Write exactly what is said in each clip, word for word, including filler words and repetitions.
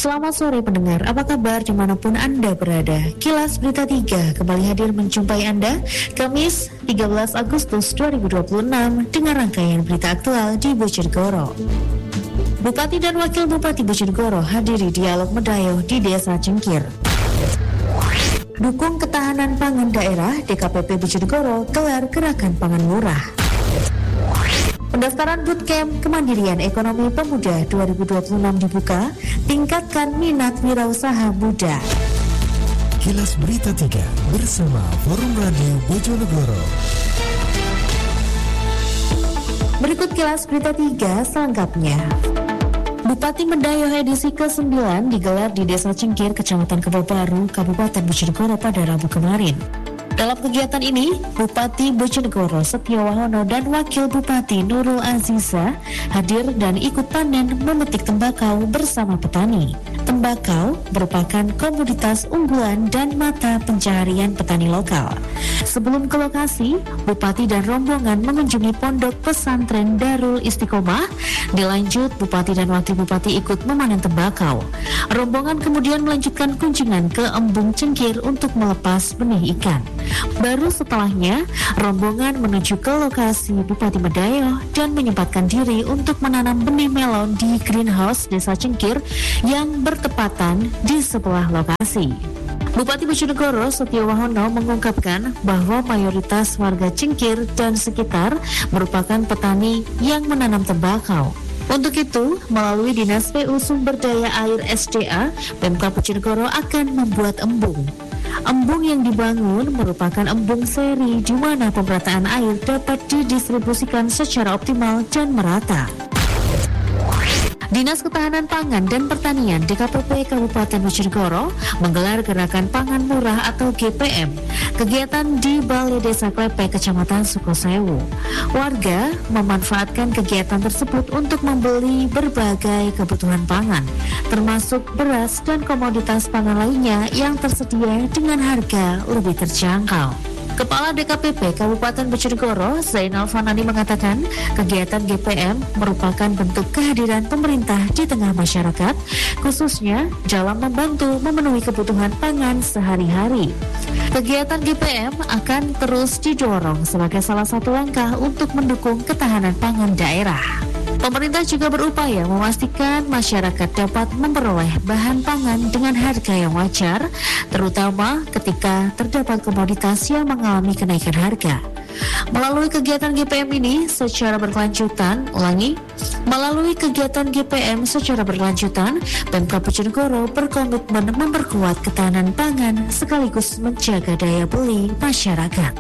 Selamat sore pendengar, apa kabar dimanapun Anda berada? Kilas Berita tiga kembali hadir menjumpai Anda Kamis tiga belas Agustus dua ribu dua puluh enam dengan rangkaian berita aktual di Bojonegoro. Bupati dan Wakil Bupati Bojonegoro hadiri dialog Medayo di Desa Cengkir. Dukung ketahanan pangan daerah, D K P P Bojonegoro gelar gerakan pangan murah. Pendaftaran Bootcamp Kemandirian Ekonomi Pemuda dua ribu dua puluh enam dibuka, tingkatkan minat wirausaha muda. Kilas Berita tiga bersama Forum Radio Bojonegoro. Berikut Kilas Berita tiga selengkapnya. Bupati Medayo edisi kesembilan digelar di Desa Cengkir, Kecamatan Kebobaru, Kabupaten Bojonegoro pada Rabu kemarin. Dalam kegiatan ini, Bupati Bojonegoro Setio Wahono dan Wakil Bupati Nurul Aziza hadir dan ikut panen memetik tembakau bersama petani. Tembakau merupakan komoditas unggulan dan mata pencaharian petani lokal. Sebelum ke lokasi, Bupati dan rombongan mengunjungi pondok pesantren Darul Istiqomah. Dilanjut, Bupati dan Wakil Bupati ikut memanen tembakau. Rombongan kemudian melanjutkan kunjungan ke Embung Cengkir untuk melepas benih ikan. Baru setelahnya, rombongan menuju ke lokasi Bupati Medayo dan menyempatkan diri untuk menanam benih melon di greenhouse Desa Cengkir yang bertepatan di sebelah lokasi. Bupati Bojonegoro Setio Wahono mengungkapkan bahwa mayoritas warga Cengkir dan sekitar merupakan petani yang menanam tembakau. Untuk itu, melalui Dinas P U Sumber Daya Air S D A, Pemkab Bojonegoro akan membuat embung. Embung yang dibangun merupakan embung seri di mana pemerataan air dapat didistribusikan secara optimal dan merata. Dinas Ketahanan Pangan dan Pertanian D K P P Kabupaten Bojonegoro menggelar gerakan pangan murah atau G P M. Kegiatan di Balai Desa Klepek, Kecamatan Sukosewu. Warga memanfaatkan kegiatan tersebut untuk membeli berbagai kebutuhan pangan, termasuk beras dan komoditas pangan lainnya yang tersedia dengan harga lebih terjangkau. Kepala D K P P Kabupaten Bojonegoro Zainal Fanani mengatakan kegiatan G P M merupakan bentuk kehadiran pemerintah di tengah masyarakat, khususnya dalam membantu memenuhi kebutuhan pangan sehari-hari. Kegiatan G P M akan terus didorong sebagai salah satu langkah untuk mendukung ketahanan pangan daerah. Pemerintah juga berupaya memastikan masyarakat dapat memperoleh bahan pangan dengan harga yang wajar, terutama ketika terdapat komoditas yang mengalami kenaikan harga. Melalui kegiatan G P M ini secara berkelanjutan, ulangi, melalui kegiatan G P M secara berkelanjutan, Pemkab Bojonegoro berkomitmen memperkuat ketahanan pangan sekaligus menjaga daya beli masyarakat.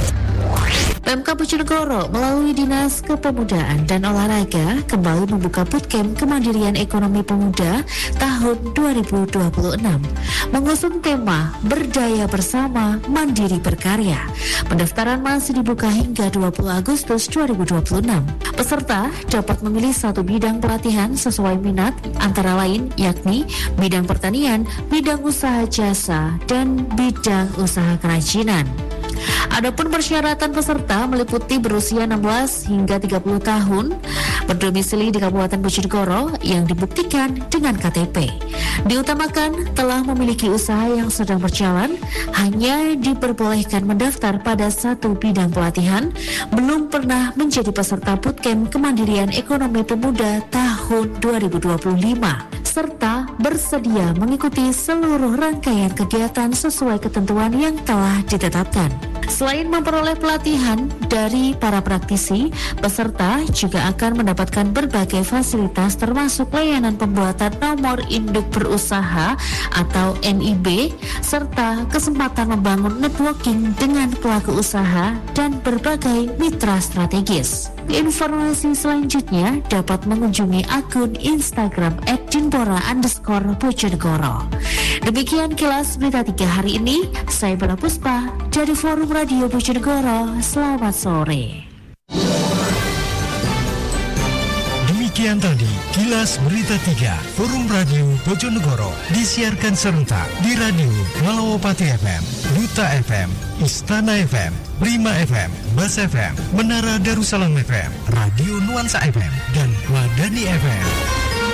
Pemkab Bojonegoro melalui Dinas Kepemudaan dan Olahraga kembali membuka Bootcamp Kemandirian Ekonomi Pemuda tahun dua ribu dua puluh enam mengusung tema Berdaya Bersama Mandiri Berkarya. Pendaftaran masih dibuka hingga dua puluh Agustus dua ribu dua puluh enam. Peserta dapat memilih satu bidang pelatihan sesuai minat, antara lain yakni bidang pertanian, bidang usaha jasa, dan bidang usaha kerajinan. Adapun persyaratan peserta meliputi berusia enam belas hingga tiga puluh tahun, berdomisili di Kabupaten Bojonegoro yang dibuktikan dengan K T P. Diutamakan telah memiliki usaha yang sedang berjalan, hanya diperbolehkan mendaftar pada satu bidang pelatihan, belum pernah menjadi peserta Bootcamp Kemandirian Ekonomi Pemuda tahun dua ribu dua puluh lima, serta bersedia mengikuti seluruh rangkaian kegiatan sesuai ketentuan yang telah ditetapkan. Selain memperoleh pelatihan dari para praktisi, peserta juga akan mendapatkan berbagai fasilitas termasuk layanan pembuatan nomor induk berusaha atau N I B, serta kesempatan membangun networking dengan pelaku usaha dan berbagai mitra strategis. Informasi selanjutnya dapat mengunjungi akun Instagram et dinbora underscore bojonegoro. Demikian Kilas Berita tiga hari ini. Saya Bella Puspa dari Forum Radio Bojonegoro. Selamat sore. Demikian tadi Kilas Berita tiga Forum Radio Bojonegoro disiarkan serentak di Radio Malawapati F M, Duta F M, Istana F M, Prima F M, Bas F M, Menara Darussalam F M, Radio Nuansa F M, dan Wadani F M.